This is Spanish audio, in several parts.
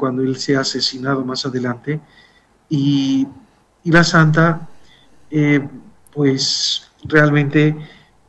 cuando él sea asesinado más adelante. Y la santa, pues realmente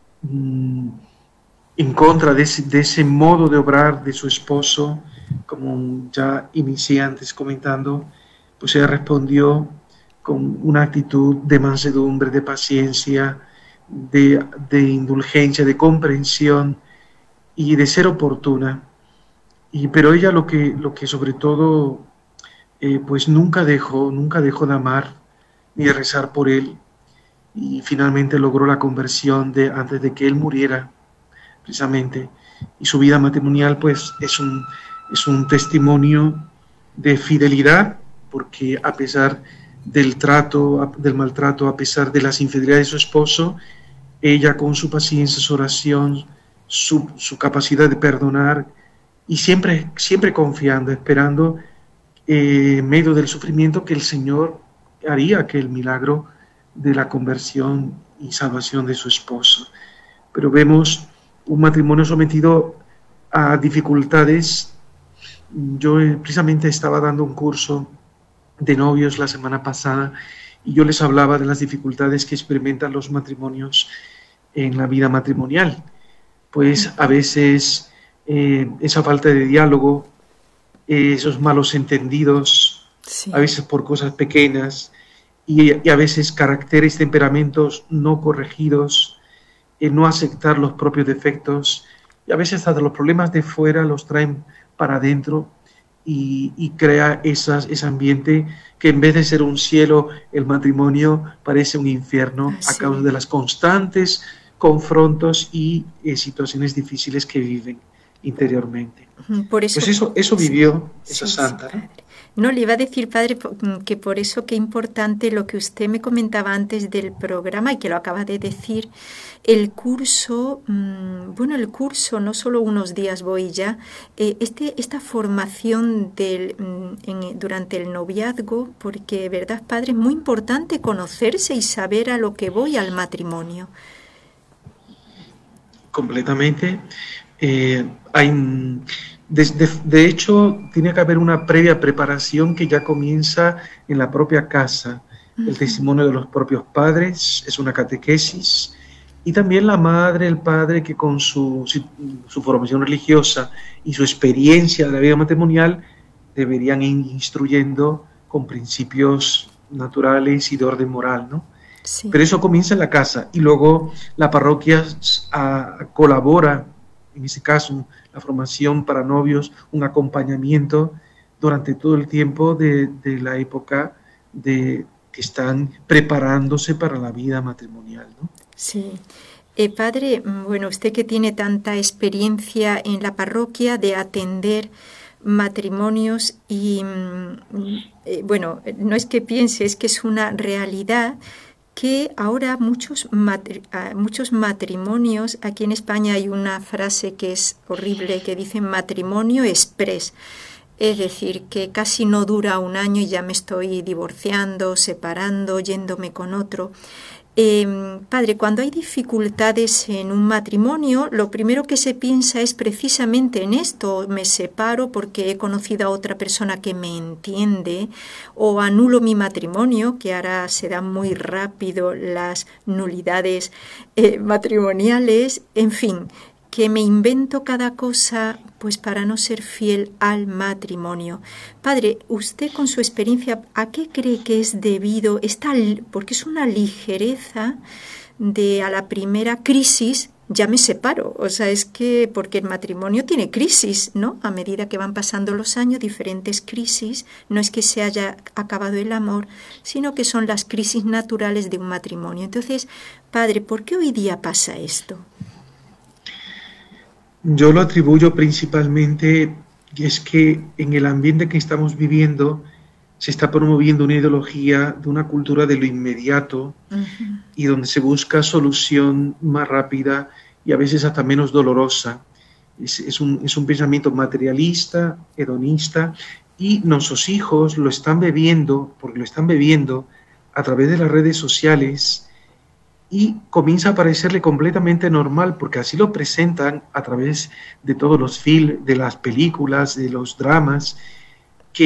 en contra de ese modo de obrar de su esposo, como ya inicié antes comentando, pues ella respondió con una actitud de mansedumbre, de paciencia, de indulgencia, de comprensión y de ser oportuna. Pero ella lo que sobre todo pues nunca dejó de amar ni de rezar por él, y finalmente logró la conversión antes de que él muriera, precisamente. Y su vida matrimonial pues es un testimonio de fidelidad, porque a pesar del maltrato, a pesar de las infidelidades de su esposo, ella con su paciencia, su oración, su capacidad de perdonar, y siempre confiando, esperando en medio del sufrimiento que el Señor haría aquel milagro de la conversión y salvación de su esposo. Pero vemos un matrimonio sometido a dificultades. Yo precisamente estaba dando un curso de novios la semana pasada y yo les hablaba de las dificultades que experimentan los matrimonios en la vida matrimonial. Pues a veces esa falta de diálogo, esos malos entendidos, sí, a veces por cosas pequeñas, y a veces caracteres, temperamentos no corregidos, no aceptar los propios defectos, y a veces hasta los problemas de fuera los traen para adentro y crea ese ambiente que en vez de ser un cielo, el matrimonio parece un infierno a causa de las constantes confrontos y situaciones difíciles que viven interiormente. Por eso, pues eso vivió esa santa, ¿no? No, le iba a decir, padre, que por eso qué importante lo que usted me comentaba antes del programa y que lo acaba de decir, el curso, el curso, no solo unos días voy ya, esta formación durante el noviazgo, porque, ¿verdad, padre? Es muy importante conocerse y saber a lo que voy al matrimonio. Completamente. De hecho, tiene que haber una previa preparación que ya comienza en la propia casa. Uh-huh. El testimonio de los propios padres es una catequesis, y también la madre, el padre, que con su formación religiosa y su experiencia de la vida matrimonial deberían ir instruyendo con principios naturales y de orden moral, ¿no? Sí. Pero eso comienza en la casa, y luego la parroquia colabora, en ese caso, la formación para novios, un acompañamiento durante todo el tiempo de la época que están preparándose para la vida matrimonial, ¿no? Sí. Padre, usted que tiene tanta experiencia en la parroquia de atender matrimonios y, no es que piense, es que es una realidad que ahora muchos matrimonios, aquí en España hay una frase que es horrible, que dicen matrimonio express, es decir, que casi no dura un año y ya me estoy divorciando, separando, yéndome con otro. Padre, cuando hay dificultades en un matrimonio, lo primero que se piensa es precisamente en esto: me separo porque he conocido a otra persona que me entiende, o anulo mi matrimonio, que ahora se dan muy rápido las nulidades matrimoniales, en fin, que me invento cada cosa pues para no ser fiel al matrimonio. Padre, usted con su experiencia, ¿a qué cree que es debido porque es una ligereza de a la primera crisis ya me separo? O sea, es que porque el matrimonio tiene crisis, ¿no? A medida que van pasando los años, diferentes crisis, no es que se haya acabado el amor, sino que son las crisis naturales de un matrimonio. Entonces, padre, ¿por qué hoy día pasa esto? Yo lo atribuyo principalmente, es que en el ambiente que estamos viviendo se está promoviendo una ideología de una cultura de lo inmediato, uh-huh, y donde se busca solución más rápida y a veces hasta menos dolorosa. Es un pensamiento materialista, hedonista, y nuestros hijos lo están bebiendo, porque lo están bebiendo a través de las redes sociales, y comienza a parecerle completamente normal, porque así lo presentan a través de todos los films, de las películas, de los dramas,